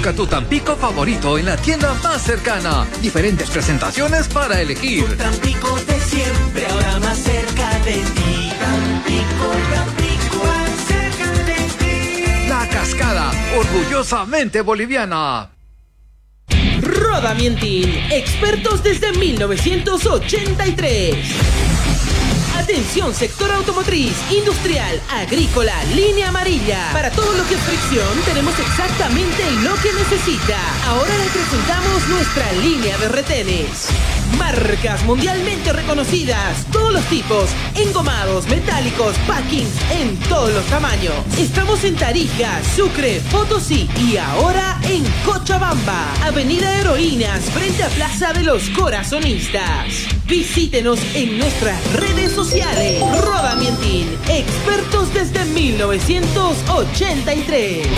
Busca tu Tampico favorito en la tienda más cercana. Diferentes presentaciones para elegir. Tu Tampico de siempre, ahora más cerca de ti. Tampico, Tampico, más cerca de ti. La Cascada, orgullosamente boliviana. Roda Mientin, expertos desde 1983. Atención, sector automotriz, industrial, agrícola, línea amarilla. Para todo lo que es fricción, tenemos exactamente lo que necesita. Ahora le presentamos nuestra línea de retenes. Marcas mundialmente reconocidas, todos los tipos, engomados, metálicos, packings, en todos los tamaños. Estamos en Tarija, Sucre, Potosí y ahora en Cochabamba. Avenida Heroínas, frente a Plaza de los Corazonistas. Visítenos en nuestras redes sociales. Roda Mientin, expertos desde 1983.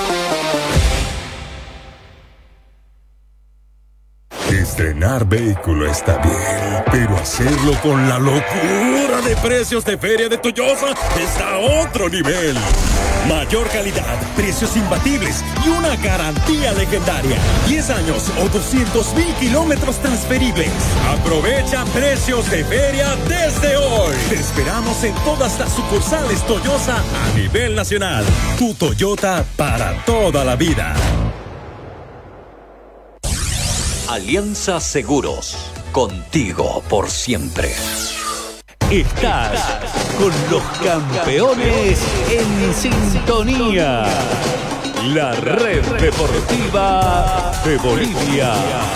Estrenar vehículo está bien, pero hacerlo con la locura de precios de Feria de Toyosa está a otro nivel. Mayor calidad, precios imbatibles y una garantía legendaria. 10 años o 200,000 kilómetros transferibles. Aprovecha precios de feria desde hoy. Te esperamos en todas las sucursales Toyosa a nivel nacional. Tu Toyota para toda la vida. Alianza Seguros, contigo por siempre. Estás con los campeones en sintonía. La red deportiva de Bolivia.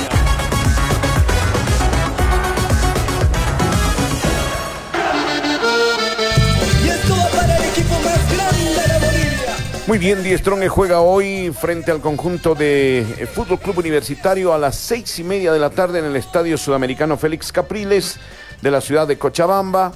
Muy bien, Die Strong juega hoy frente al conjunto de Fútbol Club Universitario a las 6:30 de la tarde en el Estadio Sudamericano Félix Capriles de la ciudad de Cochabamba.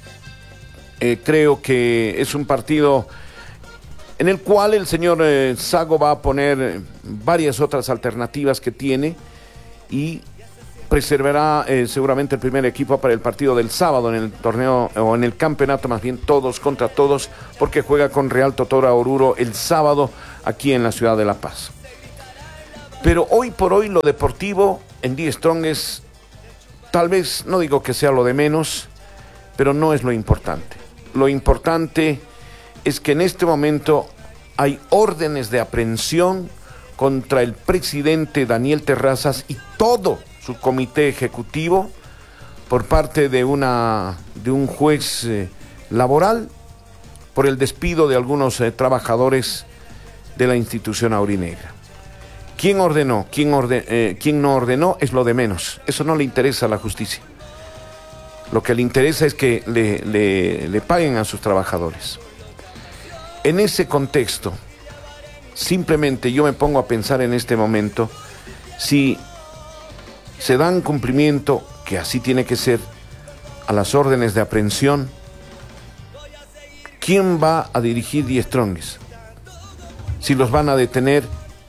Creo que es un partido en el cual el señor Sago va a poner varias otras alternativas que tiene y preservará seguramente el primer equipo para el partido del sábado en el torneo, o en el campeonato más bien, todos contra todos, porque juega con Real Totora Oruro el sábado aquí en la ciudad de La Paz. Pero hoy por hoy lo deportivo en Die Strong es, tal vez, no digo que sea lo de menos, pero no es lo importante. Lo importante es que en este momento hay órdenes de aprehensión contra el presidente Daniel Terrazas y todo su comité ejecutivo por parte de un juez laboral por el despido de algunos trabajadores de la institución aurinegra. ¿Quién ordenó? ¿Quién no ordenó? Es lo de menos. Eso no le interesa a la justicia. Lo que le interesa es que le paguen a sus trabajadores. En ese contexto, simplemente yo me pongo a pensar en este momento si se dan cumplimiento, que así tiene que ser, a las órdenes de aprehensión. ¿Quién va a dirigir Die Stronges? Si los van a detener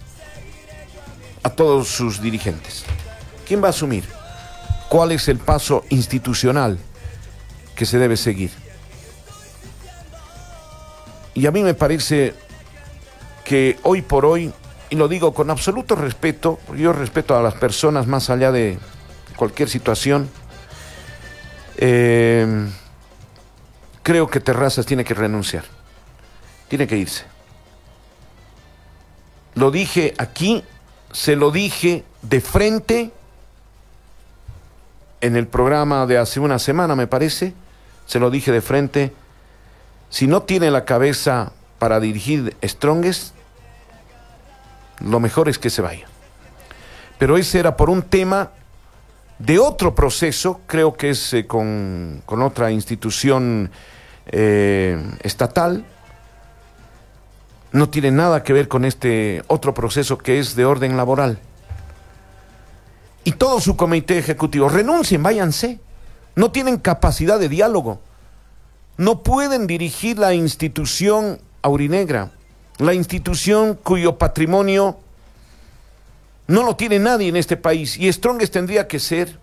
a todos sus dirigentes, ¿quién va a asumir? ¿Cuál es el paso institucional que se debe seguir? Y a mí me parece que hoy por hoy, y lo digo con absoluto respeto, porque yo respeto a las personas más allá de cualquier situación, creo que Terrazas tiene que renunciar, tiene que irse. Lo dije aquí, se lo dije de frente en el programa de hace una semana, me parece, se lo dije de frente. Si no tiene la cabeza para dirigir Strongest, lo mejor es que se vaya. Pero ese era por un tema de otro proceso, creo que es con otra institución estatal. No tiene nada que ver con este otro proceso que es de orden laboral. Y todo su comité ejecutivo, renuncien, váyanse. No tienen capacidad de diálogo. No pueden dirigir la institución aurinegra, la institución cuyo patrimonio no lo tiene nadie en este país. Y Strongest tendría que ser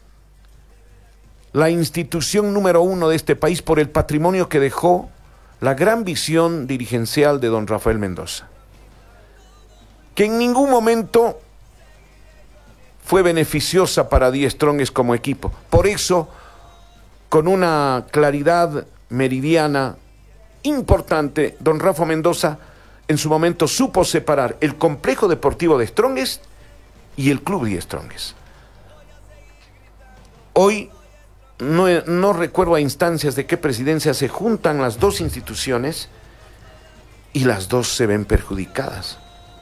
la institución número 1 de este país por el patrimonio que dejó la gran visión dirigencial de don Rafael Mendoza. que en ningún momento fue beneficiosa para Die Strongest como equipo. Por eso, con una claridad meridiana importante, don Rafa Mendoza en su momento supo separar el complejo deportivo de Strongest y el club Die Strongest. Hoy no recuerdo a instancias de qué presidencia se juntan las dos instituciones y las dos se ven perjudicadas.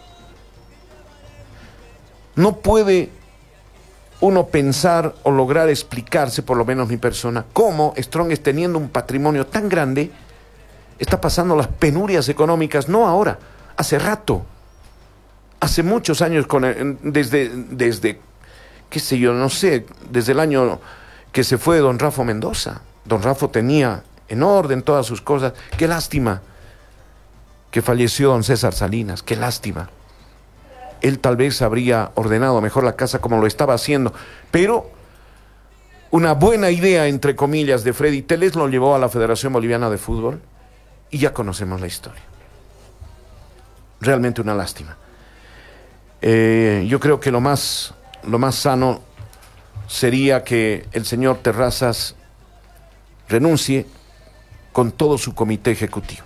No puede uno pensar o lograr explicarse, por lo menos mi persona, cómo Strongest, teniendo un patrimonio tan grande, está pasando las penurias económicas, no ahora, hace rato, hace muchos años, desde qué sé yo, no sé, desde el año que se fue don Rafa Mendoza. Don Rafa tenía en orden todas sus cosas. Qué lástima que falleció don César Salinas, qué lástima. Él tal vez habría ordenado mejor la casa como lo estaba haciendo, pero una buena idea, entre comillas, de Freddy Teles lo llevó a la Federación Boliviana de Fútbol y ya conocemos la historia. Realmente una lástima. Yo creo que lo más sano sería que el señor Terrazas renuncie con todo su comité ejecutivo.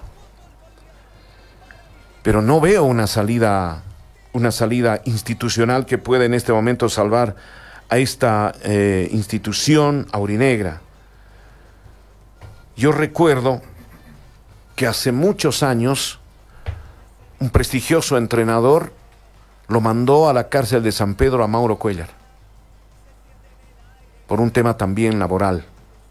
Pero no veo una salida institucional que pueda en este momento salvar a esta institución aurinegra. Yo recuerdo que hace muchos años un prestigioso entrenador lo mandó a la cárcel de San Pedro a Mauro Cuéllar por un tema también laboral.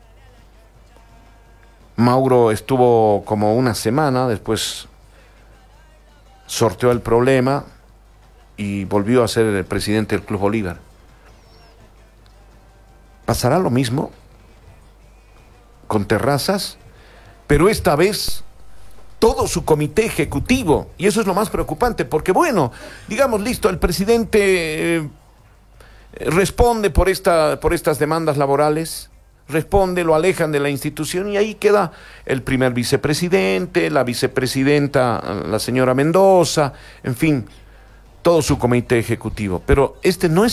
Mauro estuvo como una semana, después sorteó el problema y volvió a ser el presidente del Club Bolívar. ¿Pasará lo mismo con Terrazas? Pero esta vez todo su comité ejecutivo, y eso es lo más preocupante, porque bueno, digamos, listo, el presidente responde por estas demandas laborales, responde, lo alejan de la institución y ahí queda el primer vicepresidente, la vicepresidenta, la señora Mendoza, en fin, todo su comité ejecutivo. Pero este no es